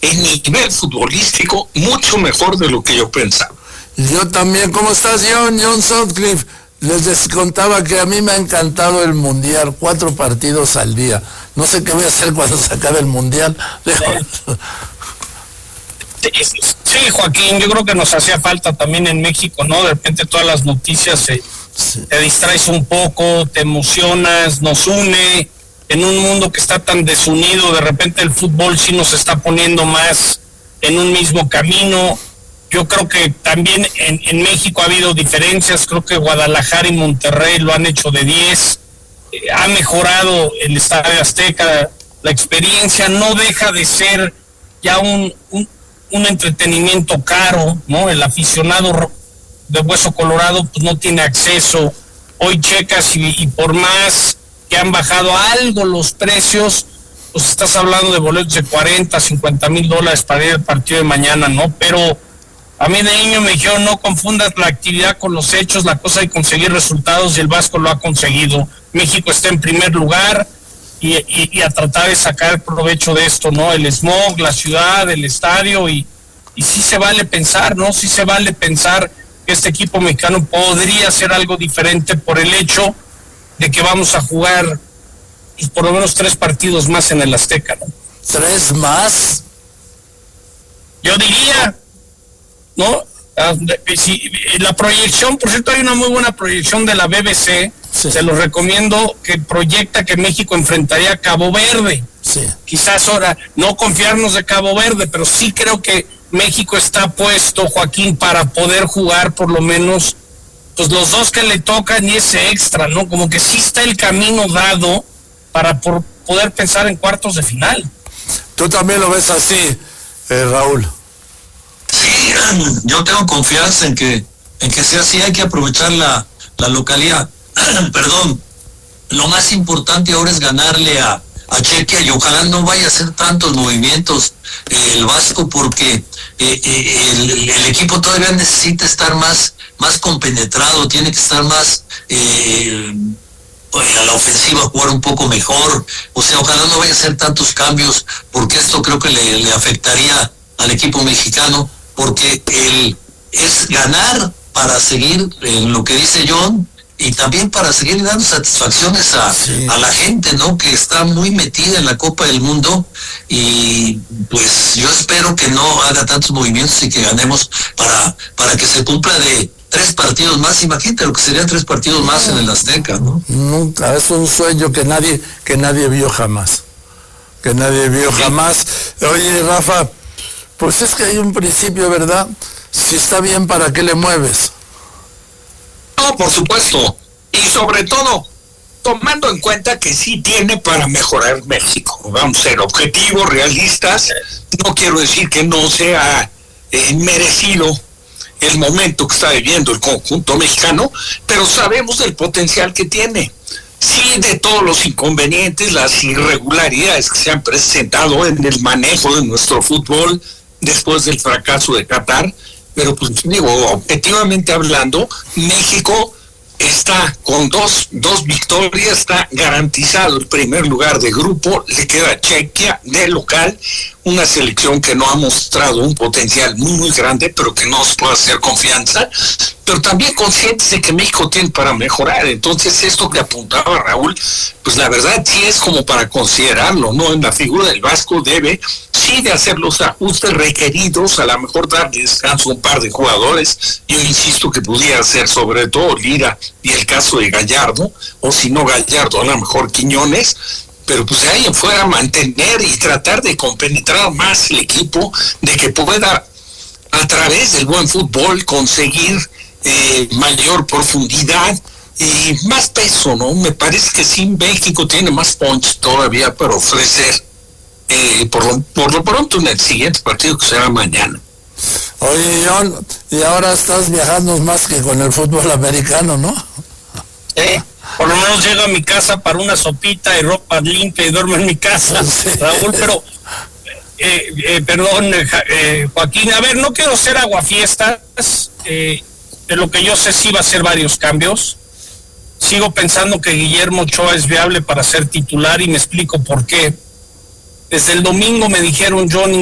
en nivel futbolístico mucho mejor de lo que yo pensaba. Yo también. ¿Cómo estás, John? John Sutcliffe. Les contaba que a mí me ha encantado el Mundial, 4 partidos al día. No sé qué voy a hacer cuando se acabe el Mundial. Sí, Joaquín, yo creo que nos hacía falta también en México, ¿no? De repente todas las noticias te distraes un poco, te emocionas, nos une. En un mundo que está tan desunido, de repente el fútbol sí nos está poniendo más en un mismo camino. Yo creo que también en México ha habido diferencias, creo que Guadalajara y Monterrey lo han hecho de 10, ha mejorado el Estadio Azteca, la experiencia no deja de ser ya un entretenimiento caro, ¿no? El aficionado de Hueso Colorado pues no tiene acceso, hoy checas y por más que han bajado algo los precios, pues estás hablando de boletos de $40,000-$50,000 para ir al partido de mañana, ¿no? Pero a mí de niño me dijeron, no confundas la actividad con los hechos, la cosa de conseguir resultados, y el Vasco lo ha conseguido. México está en primer lugar y a tratar de sacar provecho de esto, ¿no? El smog, la ciudad, el estadio, y sí se vale pensar, ¿no? Sí se vale pensar que este equipo mexicano podría hacer algo diferente por el hecho de que vamos a jugar pues, por lo menos 3 partidos más en el Azteca, ¿no? ¿3 más? Yo diría, ¿no? La proyección, por cierto, hay una muy buena proyección de la BBC, sí. Se los recomiendo, que proyecta que México enfrentaría a Cabo Verde. Sí. Quizás ahora no confiarnos de Cabo Verde, pero sí creo que México está puesto, Joaquín, para poder jugar por lo menos pues los 2 que le tocan y ese extra, ¿no? Como que sí está el camino dado para poder pensar en cuartos de final. ¿Tú también lo ves así, Raúl? Sí, yo tengo confianza en que sea así. Hay que aprovechar la localidad. Perdón, lo más importante ahora es ganarle a Chequia, y ojalá no vaya a hacer tantos movimientos el Vasco, porque el equipo todavía necesita estar más compenetrado, tiene que estar más a la ofensiva, jugar un poco mejor. O sea, ojalá no vaya a hacer tantos cambios, porque esto creo que le afectaría al equipo mexicano, porque es ganar para seguir en lo que dice John, y también para seguir dando satisfacciones a la gente, ¿no? Que está muy metida en la Copa del Mundo, y pues yo espero que no haga tantos movimientos y que ganemos para que se cumpla de 3 partidos más. Imagínate lo que serían 3 partidos más en el Azteca, ¿no? Nunca, es un sueño que nadie vio jamás. Oye, Rafa, pues es que hay un principio, ¿verdad? Si está bien, ¿para qué le mueves? No, por supuesto, y sobre todo tomando en cuenta que sí tiene para mejorar México. Vamos a ser objetivos, realistas. No quiero decir que no sea merecido el momento que está viviendo el conjunto mexicano, pero sabemos del potencial que tiene. Sí, de todos los inconvenientes, las irregularidades que se han presentado en el manejo de nuestro fútbol después del fracaso de Qatar, pero pues digo, objetivamente hablando, México está con dos victorias, está garantizado el primer lugar de grupo, le queda Chequia de local, una selección que no ha mostrado un potencial muy grande, pero que no se puede hacer confianza, pero también conscientes de que México tiene para mejorar. Entonces esto que apuntaba Raúl, pues la verdad sí es como para considerarlo, ¿no? En la figura del Vasco debe sí de hacer los ajustes requeridos, a lo mejor dar descanso a un par de jugadores. Yo insisto que pudiera ser sobre todo Lira y el caso de Gallardo, o si no Gallardo, a lo mejor Quiñones, pero pues de ahí en fuera mantener y tratar de compenetrar más el equipo, de que pueda a través del buen fútbol conseguir mayor profundidad y más peso, ¿no? Me parece que sí, México tiene más punch todavía para ofrecer, por lo pronto en el siguiente partido que será mañana. Oye, John, y ahora estás viajando más que con el fútbol americano, ¿no? Por lo menos llego a mi casa para una sopita y ropa limpia y duermo en mi casa, sí. Raúl, pero perdón, Joaquín, a ver, no quiero ser aguafiestas, de lo que yo sé sí va a hacer varios cambios. Sigo pensando que Guillermo Ochoa es viable para ser titular y me explico por qué. Desde el domingo me dijeron, John,